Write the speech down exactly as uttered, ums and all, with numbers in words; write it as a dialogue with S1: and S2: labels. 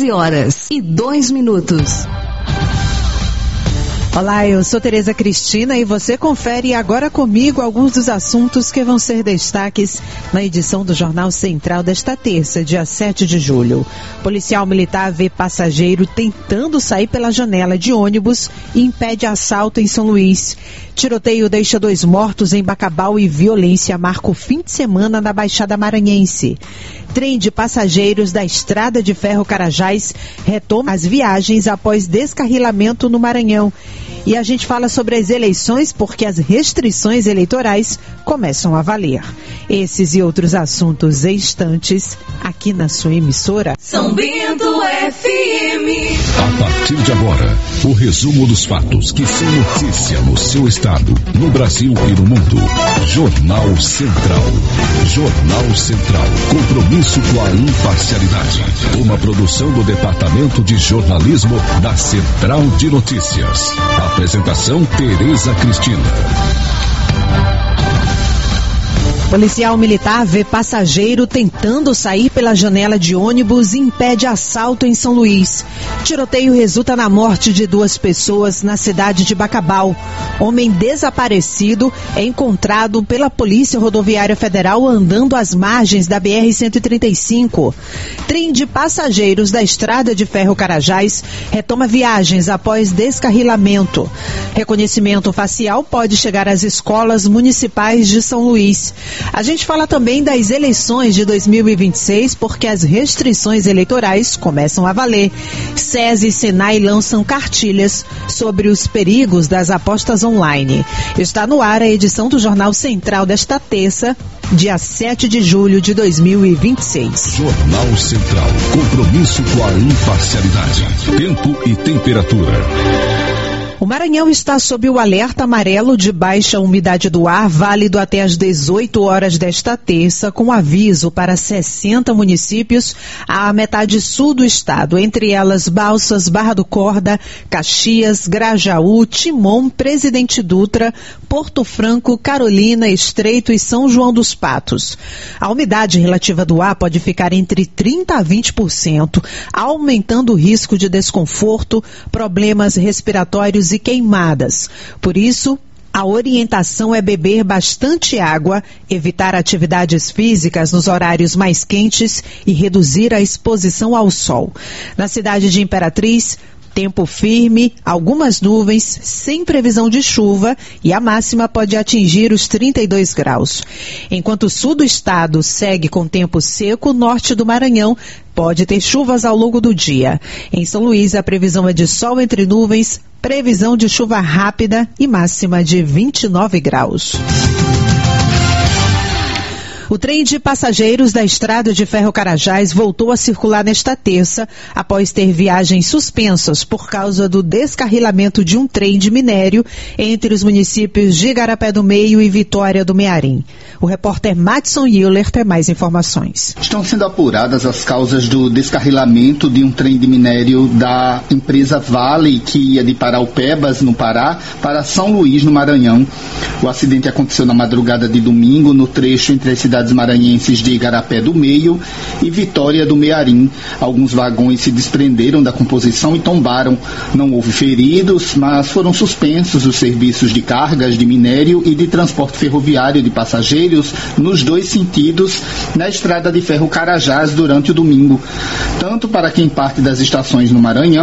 S1: quatorze horas e dois minutos.
S2: Olá, eu sou Tereza Cristina e você confere agora comigo alguns dos assuntos que vão ser destaques na edição do Jornal Central desta terça, dia sete de julho. Policial militar vê passageiro tentando sair pela janela de ônibus e impede assalto em São Luís. Tiroteio deixa dois mortos em Bacabal e violência marca o fim de semana na Baixada Maranhense. Trem de passageiros da Estrada de Ferro Carajás retoma as viagens após descarrilamento no Maranhão. E a gente fala sobre as eleições porque as restrições eleitorais começam a valer. Esses e outros assuntos em instantes aqui na sua emissora
S1: São Bento F M.
S3: A partir de agora, o resumo dos fatos que são notícia no seu estado, no Brasil e no mundo. Jornal Central. Jornal Central. Compromisso com a imparcialidade. Uma produção do Departamento de Jornalismo da Central de Notícias. Apresentação Tereza Cristina.
S2: Policial militar vê passageiro tentando sair pela janela de ônibus e impede assalto em São Luís. Tiroteio resulta na morte de duas pessoas na cidade de Bacabal. Homem desaparecido é encontrado pela Polícia Rodoviária Federal andando às margens da B R cento e trinta e cinco. Trem de passageiros da Estrada de Ferro Carajás retoma viagens após descarrilamento. Reconhecimento facial pode chegar às escolas municipais de São Luís. A gente fala também das eleições de dois mil e vinte e seis, porque as restrições eleitorais começam a valer. SESI e Senai lançam cartilhas sobre os perigos das apostas online. Está no ar a edição do Jornal Central desta terça, dia sete de julho de dois mil e vinte e seis.
S3: Jornal Central. Compromisso com a imparcialidade. Tempo e temperatura.
S2: O Maranhão está sob o alerta amarelo de baixa umidade do ar, válido até às dezoito horas desta terça, com aviso para sessenta municípios à metade sul do estado, entre elas Balsas, Barra do Corda, Caxias, Grajaú, Timon, Presidente Dutra, Porto Franco, Carolina, Estreito e São João dos Patos. A umidade relativa do ar pode ficar entre trinta a vinte por cento, aumentando o risco de desconforto, problemas respiratórios e queimadas. Por isso, a orientação é beber bastante água, evitar atividades físicas nos horários mais quentes e reduzir a exposição ao sol. Na cidade de Imperatriz, tempo firme, algumas nuvens, sem previsão de chuva e a máxima pode atingir os trinta e dois graus. Enquanto o sul do estado segue com tempo seco, o norte do Maranhão pode ter chuvas ao longo do dia. Em São Luís, a previsão é de sol entre nuvens, previsão de chuva rápida e máxima de vinte e nove graus. O trem de passageiros da Estrada de Ferro Carajás voltou a circular nesta terça, após ter viagens suspensas por causa do descarrilamento de um trem de minério entre os municípios de Igarapé do Meio e Vitória do Mearim. O repórter Madison Euler tem mais informações.
S4: Estão sendo apuradas as causas do descarrilamento de um trem de minério da empresa Vale, que ia de Paraupebas, no Pará, para São Luís, no Maranhão. O acidente aconteceu na madrugada de domingo, no trecho entre as cidades maranhenses de Igarapé do Meio e Vitória do Mearim. Alguns vagões se desprenderam da composição e tombaram. Não houve feridos, mas foram suspensos os serviços de cargas de minério e de transporte ferroviário de passageiros nos dois sentidos na Estrada de Ferro Carajás durante o domingo, tanto para quem parte das estações no Maranhão